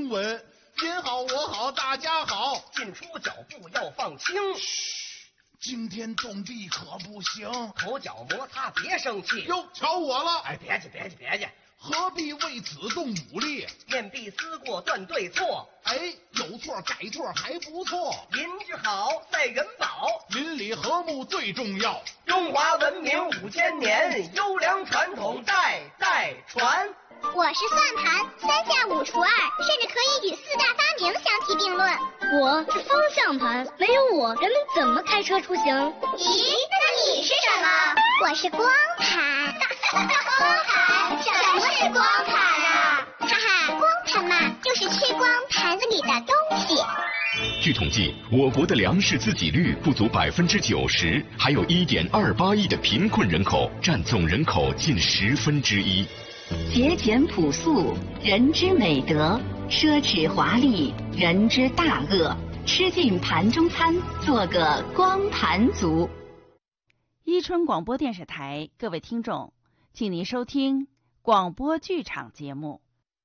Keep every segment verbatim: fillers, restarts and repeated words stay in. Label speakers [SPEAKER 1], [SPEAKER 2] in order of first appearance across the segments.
[SPEAKER 1] 平稳。您好，我好，大家好。
[SPEAKER 2] 进出脚步要放轻。
[SPEAKER 1] 嘘，惊天动地可不行。
[SPEAKER 2] 口角摩擦别生气。
[SPEAKER 1] 哟，瞧我了！
[SPEAKER 2] 哎，别介，别介，别介。
[SPEAKER 1] 何必为此动武力？
[SPEAKER 2] 面壁思过断对错。
[SPEAKER 1] 哎，有错改错还不错。
[SPEAKER 2] 邻居好在人保，
[SPEAKER 1] 邻里和睦最重要。
[SPEAKER 2] 中华文明五千年，优良传统代代传。
[SPEAKER 3] 我是算盘，三下五除二，甚至可以与四大发明相提并论。
[SPEAKER 4] 我是方向盘，没有我，人们怎么开车出行？
[SPEAKER 3] 咦，那你是什么？我是光盘。光盘？什么是光盘啊？哈哈，光盘嘛，就是吃光盘子里的东西。
[SPEAKER 5] 据统计，我国的粮食自给率不足百分之九十，还有一点二八亿的贫困人口，占总人口近十分之一。
[SPEAKER 6] 节俭朴素，人之美德；奢侈华丽，人之大恶。吃尽盘中餐，做个光盘族。
[SPEAKER 7] 伊春广播电视台，各位听众，请您收听广播剧场节目。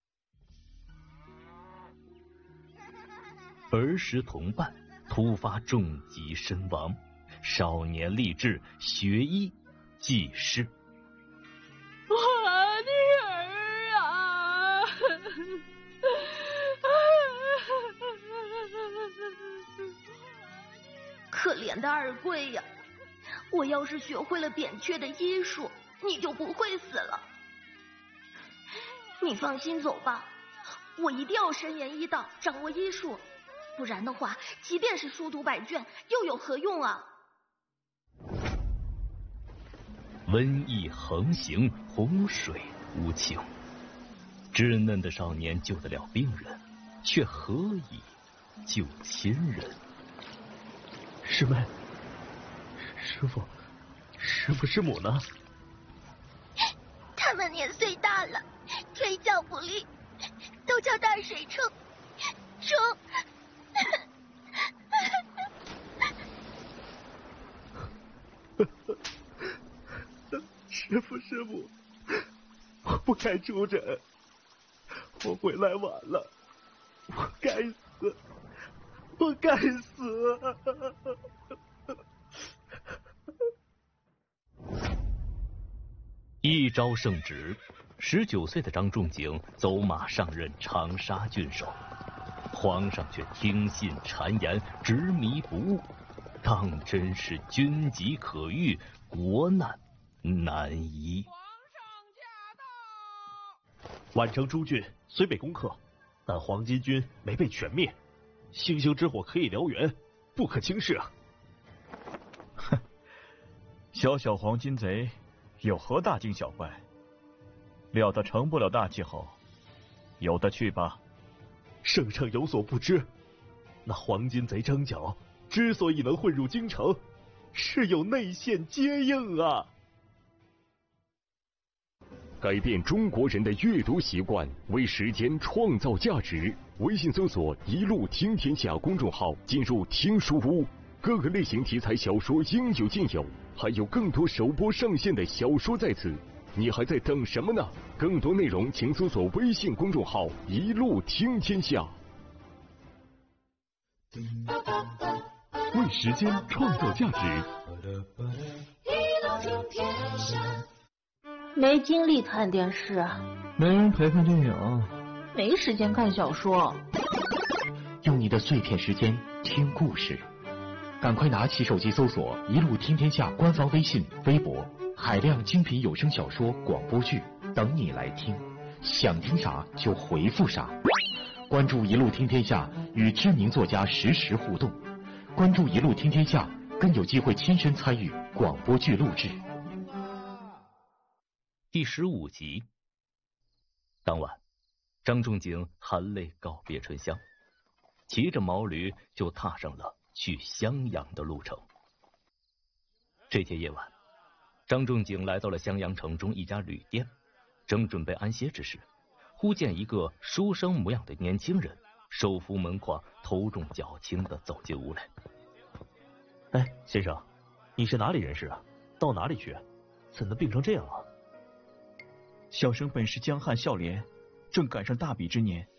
[SPEAKER 8] 儿时同伴突发重疾身亡，少年立志学医济世。
[SPEAKER 9] 我女儿啊！
[SPEAKER 10] 可怜的二贵呀！我要是学会了扁鹊的医术，你就不会死了。你放心走吧，我一定要深研医道，掌握医术，不然的话，即便是书读百卷，又有何用啊？
[SPEAKER 8] 瘟疫横行，洪水无情，稚嫩的少年救得了病人，却何以救亲人？
[SPEAKER 11] 师妹，师傅，师傅师母呢？
[SPEAKER 3] 他们年岁大了，腿脚不利，都叫大水冲冲。
[SPEAKER 11] 师傅师母，我不该出诊，我回来晚了，我该死，我该死。
[SPEAKER 8] 一朝圣旨，十九岁的张仲景走马上任长沙郡守，皇上却听信谗言，执迷不悟，当真是军疾可御，国难难移。
[SPEAKER 11] 宛城诸郡虽被攻克，但黄巾军没被全灭，星星之火可以燎原，不可轻视啊！
[SPEAKER 12] 哼，小小黄巾贼有何大惊小怪？料他成不了大气候，由他去吧。
[SPEAKER 11] 圣上有所不知，那黄巾贼张角之所以能混入京城，是有内线接应啊！
[SPEAKER 5] 改变中国人的阅读习惯，为时间创造价值。微信搜索“一路听天下”公众号，进入听书屋，各个类型题材小说应有尽有，还有更多首播上线的小说在此。你还在等什么呢？更多内容请搜索微信公众号“一路听天下”。为时间创造价值。
[SPEAKER 9] 一路听天下。
[SPEAKER 13] 没精力看电视，
[SPEAKER 14] 没人陪看电影，
[SPEAKER 13] 没时间看小说。
[SPEAKER 14] 用你的碎片时间听故事，赶快拿起手机搜索“一路听天下”官方微信、微博，海量精品有声小说、广播剧等你来听，想听啥就回复啥。关注“一路听天下”，与知名作家实时互动。关注“一路听天下”，更有机会亲身参与广播剧录制。
[SPEAKER 8] 第十五集。当晚，张仲景含泪告别春香，骑着毛驴就踏上了去襄阳的路程。这天夜晚，张仲景来到了襄阳城中一家旅店，正准备安歇之时，忽见一个书生模样的年轻人手扶门框，头重脚轻地走进屋来。
[SPEAKER 11] 哎，先生，你是哪里人士啊？到哪里去？怎能病成这样啊？
[SPEAKER 12] 小生本是江汉孝廉，正赶上大比之年，